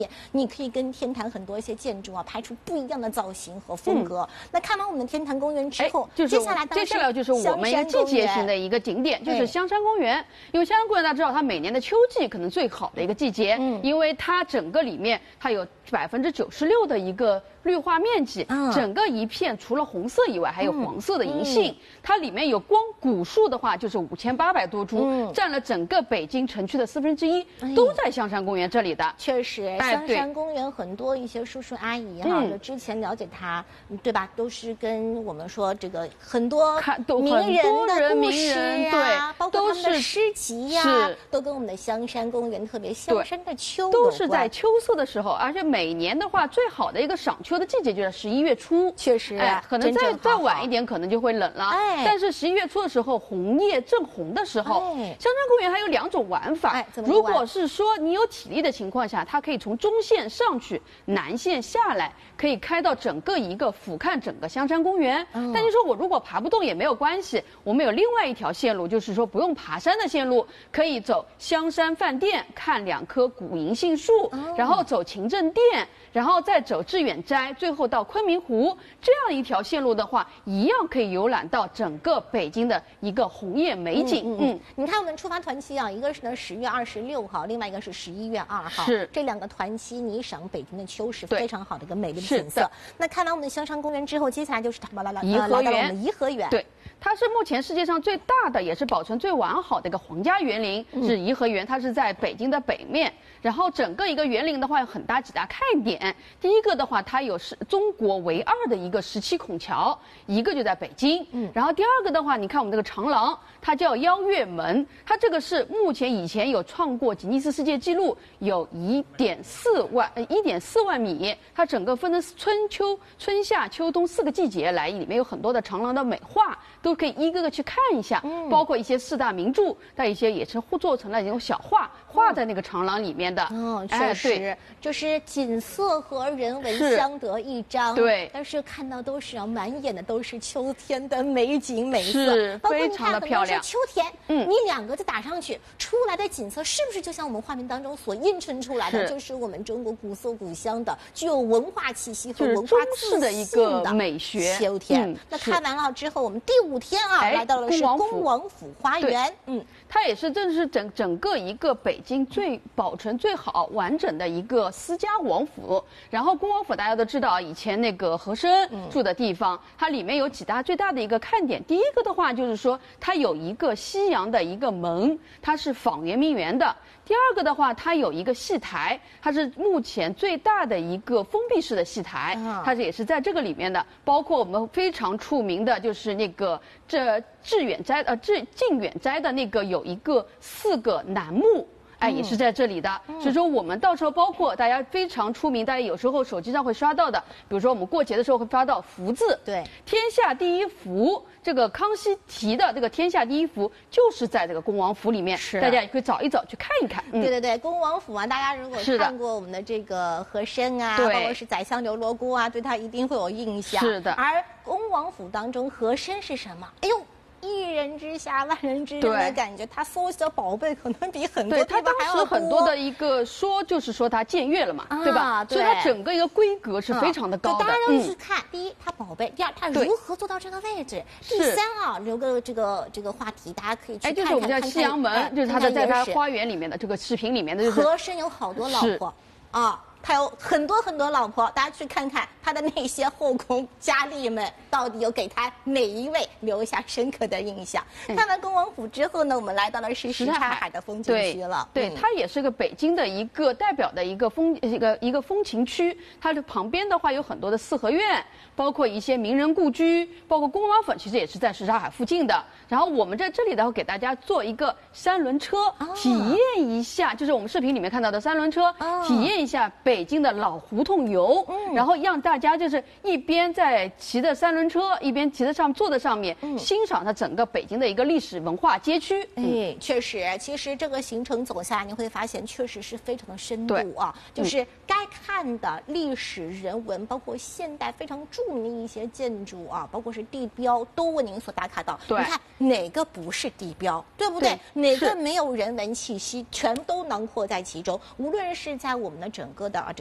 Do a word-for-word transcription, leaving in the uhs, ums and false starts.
你可以跟天坛很多一些建筑啊拍出不一样的造型和风格。嗯、那看完我们的天坛公园之后， 就是接下来接下来就是我们一个季节性的一个景点，就是香山公园。因为香山公园大家知道，它每年的秋季可能最好的一个季节，嗯，因为它整个里面它有百分之九十六的一个绿化面积，嗯、整个一片除了红色以外，还有黄色的银杏。嗯嗯、它里面有光古树的话，就是五千八百多株，嗯、占了整个北京城区的四分之一，哎、都在香山公园这里的。 确实，哎、香山公园很多一些叔叔阿姨哈，就、嗯、之前了解它，对吧？都是跟我们说这个很多名人的故事啊，包括他们的诗集呀、啊，都跟我们的香山公园特别香山的秋都是在秋色的时候，而且每年的话，最好的一个赏秋的季节就在十一月初。 确实， 哎，可能再再晚一点，可能就会冷了。哎，但是十一月初的时候，红叶正红的时候，哎、香山公园还有两种玩法。哎，怎么如果是说你有体力的情况下，它可以从中线上去，南线下来，可以开到整个一个俯瞰整个香山公园。嗯、但你说我如果爬不动也没有关系，我们有另外一条线路，就是说不用爬山的线路，可以走香山饭店看两棵古银杏树，哦、然后走勤政殿，然后再走致远斋，最后到昆明湖，这样一条线路的话，一样可以游览到整个北京的一个红叶美景。嗯，嗯嗯你看我们出发团期啊，一个是呢十月二十六号，另外一个是十一月二号， 是这两个团期，你赏北京的秋是非常好的一个美丽的景色。那看完我们的香山公园之后，接下来就是他们来来颐和园， 我们颐和园。 对。它是目前世界上最大的，也是保存最完好的一个皇家园林，嗯、是颐和园。它是在北京的北面，然后整个一个园林的话有很大几大看点。第一个的话，它有是中国唯二的一个十七孔桥，一个就在北京。嗯，然后第二个的话，你看我们这个长廊，它叫邀月门，它这个是目前以前有创过吉尼斯世界纪录，有一点四万呃一点四万米。它整个分成春秋、春夏秋冬四个季节来，里面有很多的长廊的美化。都可以一个个去看一下，嗯、包括一些四大名著，但一些也是做成了一种小画，画在那个长廊里面的。 嗯，确实，哎、就是景色和人文相得益彰。 对， 但是看到都是啊，满眼的都是秋天的美景美色， 是非常的漂亮。 秋天，嗯，你两个字打上去，出来的景色是不是就像我们画面当中所映衬出来的，是就是我们中国古色古香的、具有文化气息和文化自信的一个美学秋天？嗯、那看完了之后，我们第五天啊，哎、来到了是恭王府花园。嗯， 它也是正是整整个一个北京最保存最好完整的一个私家王府。然后恭王府大家都知道，以前那个和珅住的地方，嗯、它里面有几大最大的一个看点。第一个的话就是说，它有一个西洋的一个门，它是仿圆明园的。第二个的话，它有一个戏台，它是目前最大的一个封闭式的戏台，它是也是在这个里面的。包括我们非常出名的，就是那个这致远斋呃致靖远斋的那个有一个四个楠木。哎，也是在这里的。嗯、所以说，我们到时候包括大家非常出名，大家有时候手机上会刷到的，比如说我们过节的时候会刷到福字， 对， 天下第一福，这个康熙题的这个天下第一福就是在这个恭王府里面，是大家也可以找一找去看一看。 嗯、对对对，恭王府啊，大家如果看过我们的这个和珅啊，包括是宰相刘罗锅啊，对他一定会有印象。 是的。 而恭王府当中，和珅是什么？哎呦！一人之下，万人之上的感觉，他搜集的宝贝可能比很多地方还要多。 他当时很多的一个说，就是说他僭越了嘛，啊、对吧？对，所以他整个一个规格是非常的高的。 大家都去看，嗯、第一，他宝贝；第二，他如何做到这个位置；第三啊，留个这个这个话题，大家可以去看看。哎， 就是我们叫西洋门，看看就是他的在他花园里面的这个视频里面的，就是和珅有好多老婆啊。他有很多很多老婆，大家去看看他的那些后宫佳丽们，到底有给他哪一位留下深刻的印象？嗯、看完恭王府之后呢，我们来到了是什刹海的风景区了。 对，对嗯、它也是个北京的一个代表的一个风一个一个风情区。它的旁边的话有很多的四合院，包括一些名人故居，包括恭王府其实也是在什刹海附近的。然后我们在这里的话，给大家做一个三轮车，哦、体验一下，就是我们视频里面看到的三轮车，哦、体验一下北京的老胡同游，嗯、然后让大家就是一边在骑着三轮车，一边骑在上坐在上面，嗯、欣赏它整个北京的一个历史文化街区。 嗯，确实，其实这个行程走下来，你会发现确实是非常的深度啊，就是该看的历史人文，包括现代非常著名的一些建筑啊，包括是地标，都为您所打卡到。 对， 你看哪个不是地标，对不对？对哪个没有人文气息，全都囊括在其中。无论是在我们的整个的